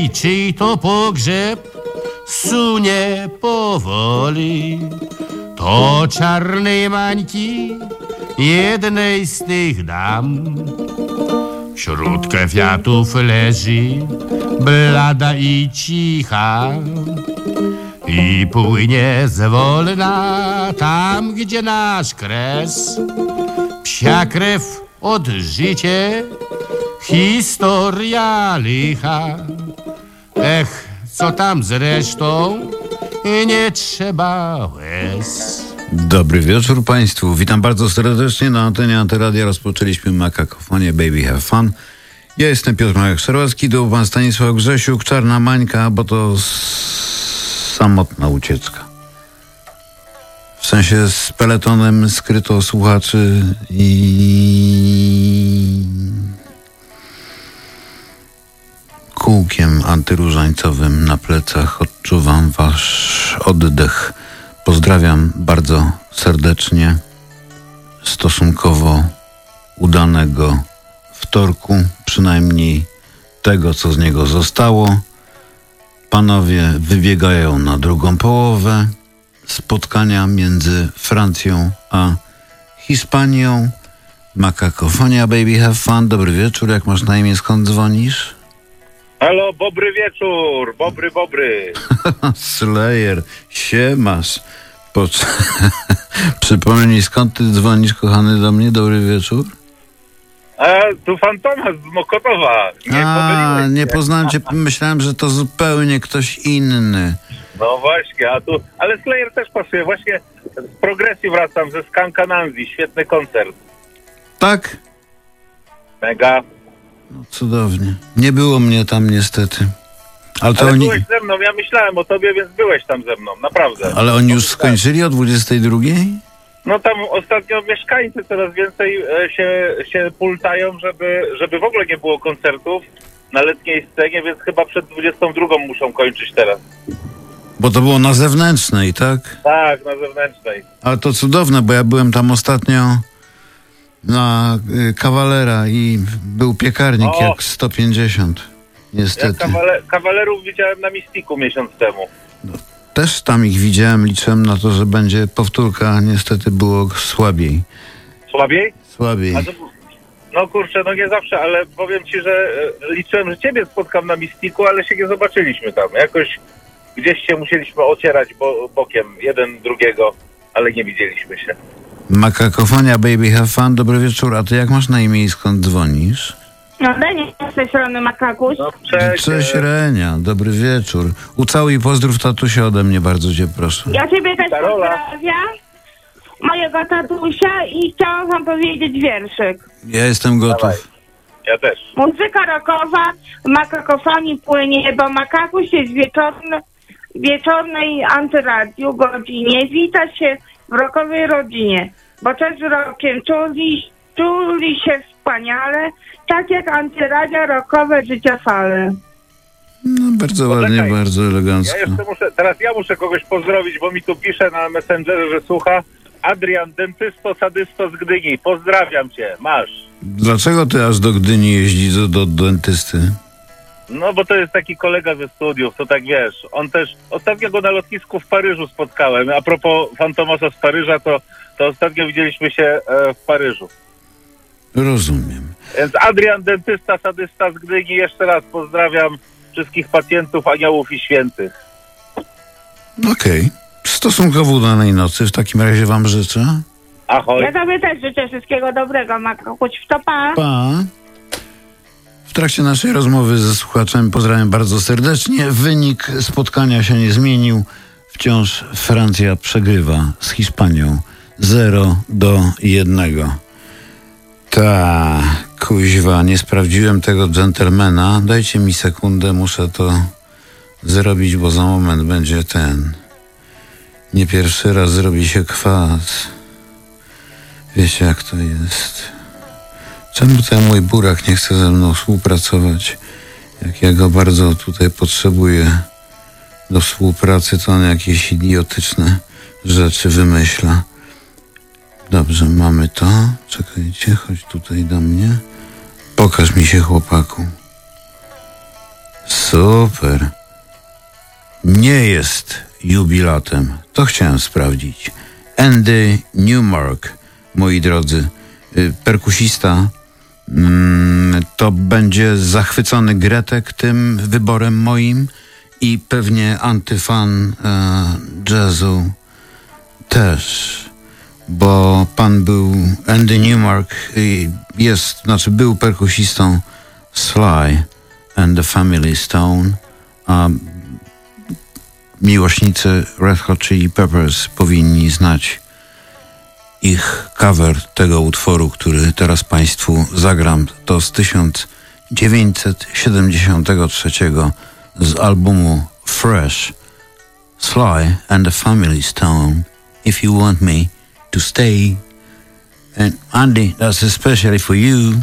i czyj to pogrzeb sunie powoli. To czarnej mańki jednej z tych dam. Wśród kwiatów leży blada i cicha i płynie zwolna tam, gdzie nasz kres. Psia krew od życie, historia licha. Ech, co tam zresztą, nie trzeba łez. Dobry wieczór Państwu. Witam bardzo serdecznie na antenie Antyradia. Rozpoczęliśmy Makakofonię Baby Have Fun. Ja jestem Piotr Marek-Szerowski, tu pan Stanisław Grzesiuk, Czarna Mańka, bo to samotna ucieczka. W sensie z peletonem skryto słuchaczy i kółkiem antyróżańcowym na plecach odczuwam wasz oddech. Pozdrawiam bardzo serdecznie, stosunkowo udanego wtorku, przynajmniej tego, co z niego zostało. Panowie wybiegają na drugą połowę spotkania między Francją a Hiszpanią. Makakofonia Baby Have Fun. Dobry wieczór, jak masz na imię, skąd dzwonisz? Halo, dobry wieczór, bobry. Slayer, siemasz. Przypomnij, skąd ty dzwonisz, kochany, do mnie? Dobry wieczór. Tu Fantomas z Mokotowa. Nie poznałem cię, myślałem, że to zupełnie ktoś inny. No właśnie, ale Slayer też pasuje. Właśnie z progresji wracam ze Skankananzi, świetny koncert. Tak? Mega. No, cudownie. Nie było mnie tam niestety. Ale byłeś ze mną, ja myślałem o tobie, więc byłeś tam ze mną, naprawdę. Ale oni już skończyli o 22:00? No tam ostatnio mieszkańcy coraz więcej się pultają, żeby w ogóle nie było koncertów na letniej scenie, więc chyba przed 22:00 muszą kończyć teraz. Bo to było na zewnętrznej, tak? Tak, na zewnętrznej. Ale to cudowne, bo ja byłem tam ostatnio na Kawalera i był piekarnik jak 150. Niestety. Ja kawalerów widziałem na Mistiku miesiąc temu. Też tam ich widziałem, liczyłem na to, że będzie powtórka, niestety było słabiej. Słabiej? Słabiej. No kurczę, no nie zawsze, ale powiem ci, że liczyłem, że ciebie spotkam na Mistiku, ale się nie zobaczyliśmy tam. Jakoś gdzieś się musieliśmy ocierać bokiem jeden drugiego, ale nie widzieliśmy się. Makakofonia Baby Have Fun, dobry wieczór. A ty jak masz na imię i skąd dzwonisz? No Lenia z tej strony Makakuś. No, Cześć Renia, dobry wieczór. Ucałuj i pozdrów tatusia ode mnie, bardzo cię proszę. Ja ciebie też Karola. pozdrawiam, mojego tatusia, i chciałam wam powiedzieć wierszyk. Ja jestem gotów. Dawaj. Ja też. Muzyka rockowa w Makakofonii płynie, bo Makakuś jest wieczornej antyradiu godzinie. Wita się w rockowej rodzinie, bo czas rokiem czuli się wspaniale, tak jak antyradia rockowe życia fale. No bardzo ładnie, bardzo elegancko. Teraz ja muszę kogoś pozdrowić, bo mi tu pisze na Messengerze, że słucha. Adrian, dentysto, sadysto z Gdyni. Pozdrawiam cię, masz. Dlaczego ty aż do Gdyni jeździsz do dentysty? No bo to jest taki kolega ze studiów, to tak wiesz. On też, ostatnio go na lotnisku w Paryżu spotkałem. A propos Fantomasa z Paryża, to ostatnio widzieliśmy się w Paryżu. Rozumiem. Więc Adrian, dentysta, sadysta z Gdyni, jeszcze raz pozdrawiam wszystkich pacjentów, aniołów i świętych. Okej. Stosunkowo udanej nocy w takim razie wam życzę. Ahoj. Ja tobie też życzę wszystkiego dobrego, Makakuś. To pa. Pa. W trakcie naszej rozmowy ze słuchaczem pozdrawiam bardzo serdecznie. Wynik spotkania się nie zmienił. Wciąż Francja przegrywa z Hiszpanią 0-1. Ta, kuźwa, nie sprawdziłem tego dżentelmena. Dajcie mi sekundę, muszę to zrobić, bo za moment będzie nie pierwszy raz zrobi się kwas. Wiecie, jak to jest. Czemu ten mój burak nie chce ze mną współpracować? Jak ja go bardzo tutaj potrzebuję do współpracy, to on jakieś idiotyczne rzeczy wymyśla. Dobrze, mamy to. Czekajcie, chodź tutaj do mnie. Pokaż mi się, chłopaku. Super. Nie jest jubilatem. To chciałem sprawdzić. Andy Newmark, moi drodzy, perkusista, to będzie zachwycony Gretek tym wyborem moim i pewnie antyfan jazzu też, bo pan był, Andy Newmark był perkusistą Sly and the Family Stone, a miłośnicy Red Hot Chili Peppers powinni znać ich cover tego utworu, który teraz państwu zagram. To z 1973 z albumu Fresh, Sly and the Family Stone, If You Want Me to Stay. And Andy, that's especially for you.